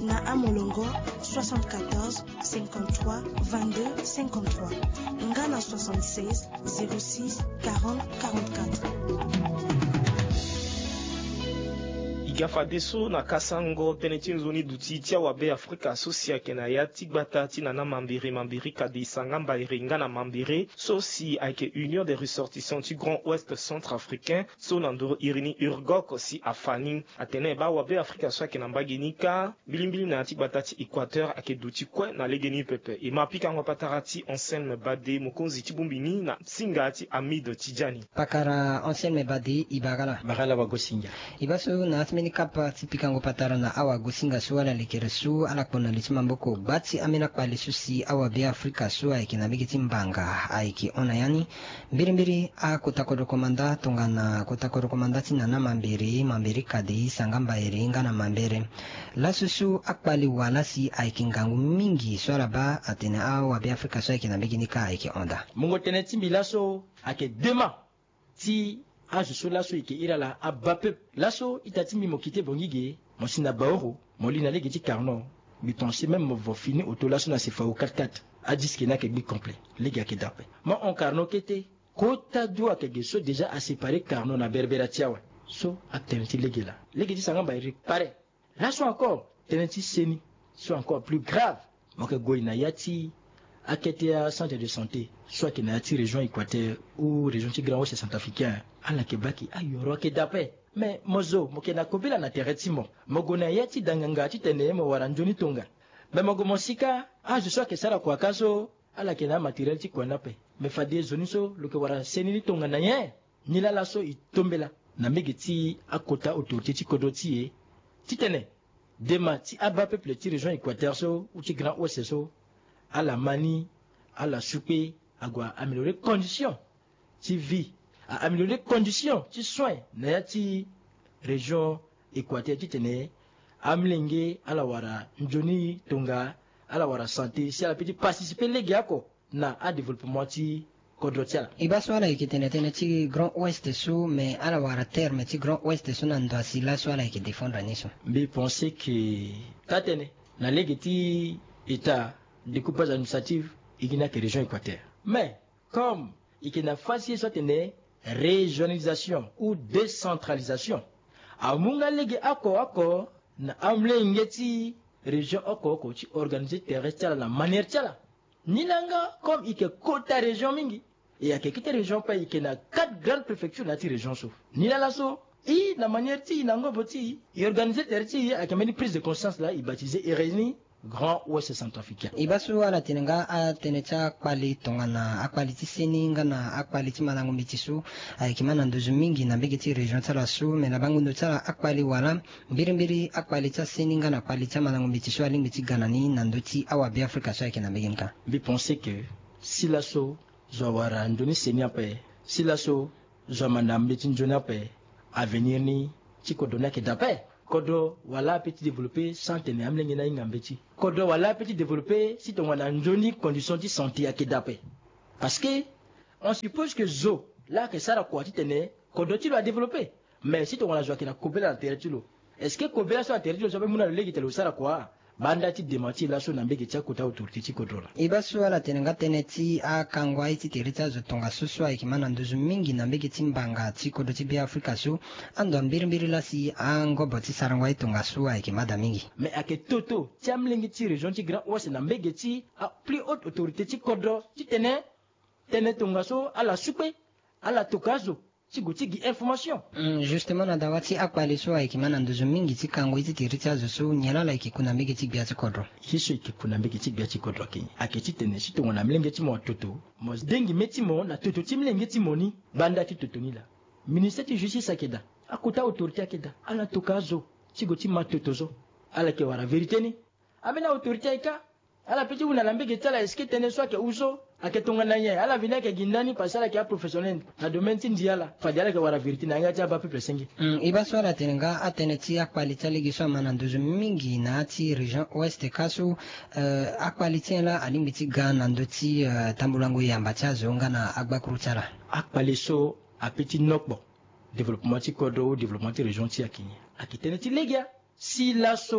na Amolongo 74 53 22 53 ngana 76 06 40 44. Igafadeso na Kasango tenetinzoni duti tia wabe Afrika asosia kena ya tigbata tina na mambiri kadi sangamba iringa na mambiri sosi aike Union des ressortissants du Grand Ouest centrafricain so nando irini urgok aussi afani atene ba wabe Afrika so kena mbaginika bilimbili na tigbata ti Équateur ake duti kwe na legeni pepe imapika ngopatarati Anselme Bade mokonzi tibumbini na singati Amid Tidjani pakara Anselme Bade ibagala wagosinga ibaso na ni kapa tipikango patara na awa gusinga suala likiresu ala kona lichimamboko bati amena kwa lisusi awa bia Afrika sua ikinabiki timbanga aiki ona yani mbiri akutakodo komanda tongana kutakodo komanda tina na mambiri kadi sangamba iringa na mambere lasusu akpali walasi aiki ngangu mingi suala ba atene awa bia Afrika sua ikinabiki nika aiki onda mungo tene timbilaso ake dema ti ajuso laso ike irala abape laso itatimi mokite bongige mosina baoro molina legeti carno mi pensais même mo fini auto laso na sefa au 4-4 a disque na ke bi complet lega ke dape mo on carno kete kota doa ke geso déjà a séparé carno na berbera tiawa so activité legela legeti sangamba iri pare laso encore tenenti seni so encore plus grave mo ke goina yati aketea centre de santé soit que na yati région Équateur ou région Grand Ouest centrafricain ala kebaki ayoro ke dape mais mozo mokena kobela na teretimo mogona yati danganga ti tene mo waranjoni tonga mais mogo mosika je soit que sala kwa kaso ala kena materiel ti kwa nape mais fadi zoniso lo ke wara senini tonga na ye nila laso itombela na megeti akota autorité ti kodoti ti tene dema ti aba peuple ti région Équateur so ou ti Grand Ouest so ala mani ala soupe agwa améliorer conditions ti vie à améliorer conditions ti soins na yati région Équateur ti tene amlenge ala wara njoni tonga ala wara santé si ala petit participer legi ako na a développement ti kodrotiala ibaso ala ikitene ti Grand Ouest so mais ala wara terme ti Grand Ouest so na ndo asila so ala iki défendre niso mbi penser que tatene na legi ti état découpage administratif igina ke région Équateur mais comme ikina fasi so tene régionalisation ou décentralisation amunga legi ako na amlenge ti région oko ti organiser terrestre la manière tiala nilanga comme ike kota région mingi et ake kite région pa ike na 4 grandes préfectures na ti région so nilala so i na manière ti na ngobo ti i organiser terrestre ake meni prise de conscience là i baptiser et réunir Grand Ouest centrafricain ibasu ala tenenga a tenecha kwali tongana akwali ti seninga na akwali ti manango mitisu aikimana ndozu mingi na begeti region tsala su mena bangu ndo tsala akwali wala mbiri akwali ta seninga na akwali ta manango mitisu alingi ti ganani na ndoti awa bi Afrika so aikina begenka bi penser que si la so zawara ndoni senia pe si la so zamandambe ti njona pe avenir ni ti kodona ke dape kodo wala petit développer santé ne amlenge na ingambeti kodo wala petit développer si ton wana njoni condition de santé akedape parce que on suppose que zo là que ça la quoi tene kodo ti doit développer mais si ton wana joa kina kobela na territoire est-ce que kobela so na territoire so be muna legi telo sala quoi banda ti demati la so na mbege ti akota autorité ti kodola ibasu ala tenenga teneti a kangwa iti terita zo tonga susu aikimana ndozu mingi na mbege ti mbanga ti kodo ti bi Afrika su ando mbiri lasi angobo ti sarangwa itonga su aikimada mingi mais ake toto ti amlengi ti région ti Grand Ouest na mbege ti a plus haute autorité ti kodo ti tene tonga so ala supe ala tokazo Tigutigi information. Justement na dawati akwali so aikimana ndozo mingi ti kango iti tirita zo so nyala la ikikuna mbege ti biati kodro. Hiso ikikuna mbege ti biati kodro kenyi. Aketi tene shito ngona mlenge ti mo toto. Mo dengi meti mo na toto ti mlenge ti moni banda ti toto nila. Ministère ti justice akeda. Akuta autorité akeda. Ala tokazo tigoti matotozo. Ala ke wara vérité ni. Amena autorité aika. Ala peti una lambege tala eske tene so ke uso aketonga na ye ala vina ke gindani pasala ke professionnel na domaine ti ndiala fadiala ke wara vérité na ngati aba peuple sengi iba so ala tenenga ateneti akwalita legi so mana ndozo mingi na ti région ouest kasu akwalita la alimbiti gana ndoti tambulango yamba cha zonga na agbakuru chala akwaliso apeti nokbo développement ti kodo développement ti région ti akini akiteneti legia si laso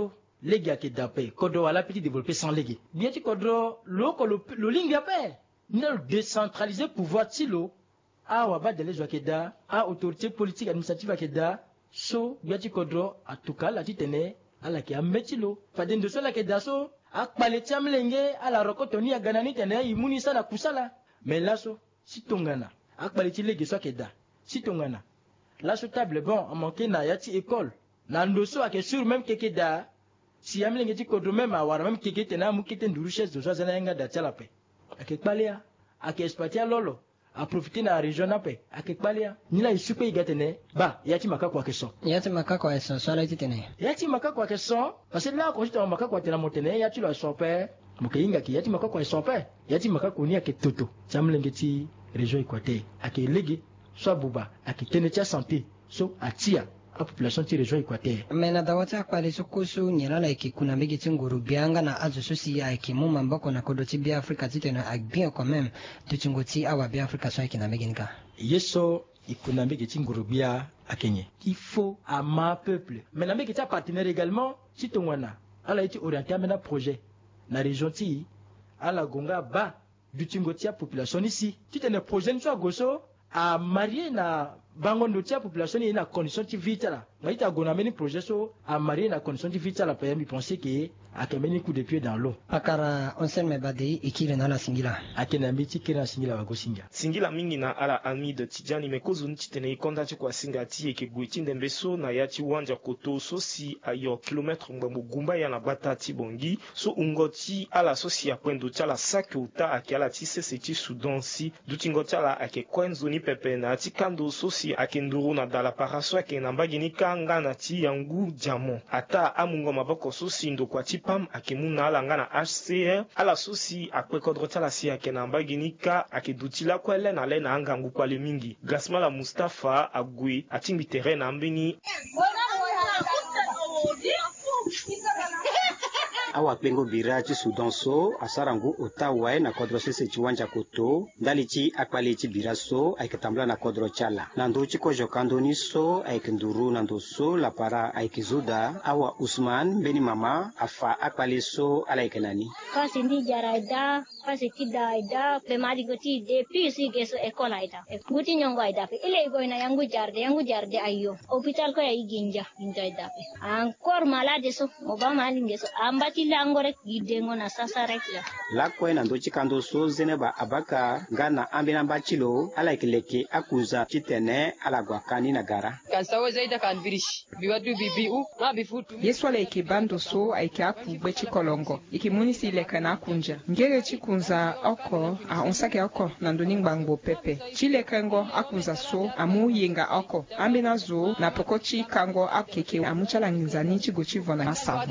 legi ake dape kodro ala petit développer sans legi bien ti kodro lo lingi ape nel décentraliser pouvoir tilo a waba de les akeda a autorité politique administrative akeda so bien ti kodro atuka la ti tene ala ki ametilo faden de so la keda so akpale ti amlenge ala rokotoni ya ganani tene imuni sana kusala mais là so si tongana akpale ti legi so akeda si tongana là so table bon a manqué na ya ti école na ndoso ake sur même kekeda si amlenge ti kodro même awara même keke tene amu kete nduru chaise de so zana yanga da tiala pe ake kpalia ake espatia lolo a profiter na région na pe ake kpalia nila isupe igatene ba yati makako ake so yati makako ake so so la ti tene yati makako ake so parce que là ko jita makako tena motene yati lo so pe mokeinga ki yati makako ake so pe yati makako ni ake toto chamlenge ti région Équateur ake legi so buba ake tene tia santé so atia a population ti région Équateur mena dawata akpale so kusu nyela la ki kuna mbegi ti nguru bianga na azo so si ya ki mu mamboko na kodo ti bia Afrika ti tena ak bien quand même de tingoti awa bia Afrika so ki na mbegi nika yeso ikuna mbegi ti nguru bia akenye il faut à ma peuple mais na mbegi ti partenaire également ti tongwana ala été orienté amena projet na région ti ala gonga ba du tingoti a population ici ti tena projet ni so goso a marié na bango ndo tia population ni na condition ti vitala ngaita gona meni projet so a marié na condition ti vitala pa mi penser que akemeni coup de pied dans l'eau akara onsen me bade ikile na la singila akena miti kena singila wa gosinga singila mingi na ala ami de Tidjani mekozo nti tene ikonda ti kwa singa ti eke guiti ndembe so na ya ti wanja koto so si ayo kilometre ngbango gumba ya na bata ti bongi so ungo ti ala so si akwendo ti ala saki uta ake ala ti sese ti Sudan si duti ngo ti ala ake kwenzo ni pepe na ti kando so si ake nduru na dala para so ake na mbagi ni kanga na ti yangu diamond ata amungo maboko so si ndokwa ti pam ake muna ala nga na HCR ala so si akwe kodro ti ala si ake na mbagi ni ka ake duti la kwele na le na angangu kwale mingi Gasmala Mustafa agwe atingbi terrain na mbeni awa pengo bira ti Sudan so asarangu otawa na kodro sese ti wanja koto ndali ti akpale ti bira so ayeke tambula na kodro tiala na ndö ti kojo kando ni so ayeke nduru na ndö so la para ayeke zuda awa Usman mbeni mama afa akpale so ala yeke na ni kasi ndi jara da kasi ti da pe madi go ti depuis si geso école aida guti nyongo aida pe ile go ina yangu jarde ayo hôpital ko ya iginja aida pe encore malade so oba malinge so ambati langore gidengo na sasa rek la ko na ndö ti kando so Zeneba Abaka ngana ambena mbachilo ala yeke leke akuza ti tene ala gua kani na gara kansawo zaida kan virish biwadu bibiu na bifutu yeso ala yeke bando so ayeke akugbe ti kolongo yeke muni si leke na akunja ngere ti kunza oko ahonsake oko na ndöni ngbango pepe ti leke ngo akunza so amu yenga oko ambena zo na poko ti kango akeke amu ti ala nginzani ti go ti vo na savo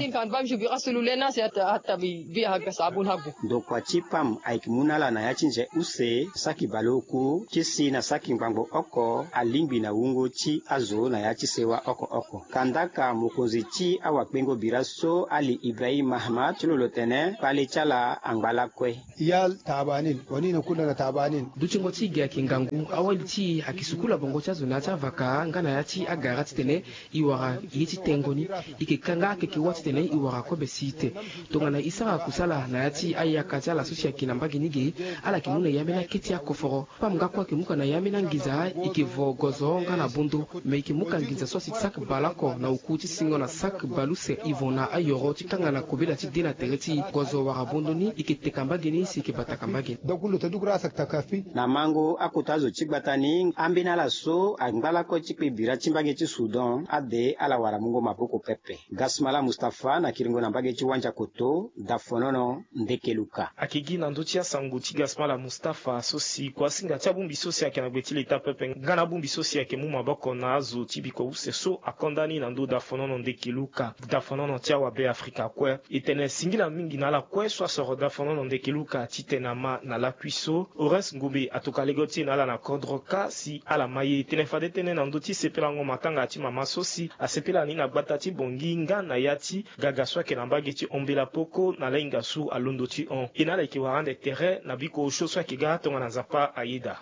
ndokua ti pam ayeke muna ala na ya ti nze use saki baloku ti si na saki ngbango oko alingbi na wungo ti azo na ya ti sewa oko kandaka mokonzi ti awakpengo bira so ali Ibrahim Mahamad ti lolo tene pale ti ala angbala kue yal tabanin woni na kula na tabanin dutingo ti gi ayeke ngangu awali ti ayeke sukulu abongo ti azo na ya ti avaka nga na ya ti agara ti tene i wara ye ti tengoni e yeke kanga akeke wâ ti tene i wara kue si te tongana i sara kusala na ya ti ayaka ti ala so si ayeke na mbagi ni ge ala yeke mu na ya mbeni akiti akoforo pam nga kue ayeke mu ka na ya mbeni angiza e yeke vo gozo nga na bondo me yeke mu ka ngiza so si ti saki bala oko na uku ti singo na saki balu se i vo na ayoro ti kanga na kobela ti de na tere ti gozo wara bondo ni e yeke teka mbagi ni si yeke bataka mbagi dokulu te duk rasa takafi na mango akuta azo ti gbata ni ambeni ala so angbala kue ti kpe bira ti mbage ti Sudan ade ala wara mungo maboko pepe Gasmala Mustafa na kiringo na mbage ti wanja koto da fonono ndekeluka akigi na ndö ti asango ti Gasmala Mustafa so si kua singa ti abungbi so si ayeke na gbe ti leta pepe nga na abungbi so si ayeke mu maboko na azo ti biko use so akondani na ndö da fonono ndekeluka da fonono ti awabe Afrika kue e tene singila mingi na ala kue so asoro da fonono ndekeluka ti tene ma na lakui so Ores Ngube atoka lego ti na ala na kodro ka si ala ma ye tene fade tënë na ndö ti sepelango makanga ti mama so si asepela ni na gbata ti bongi nga na ya ti gaga so ayeke na mbage ti ombela poko na lainga su alondo ti on e na ala yeke wara ande tere na biko osho so ayeke ga tonga na nzapa ayeda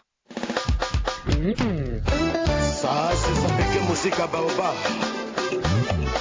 Sasa peke muzika baobab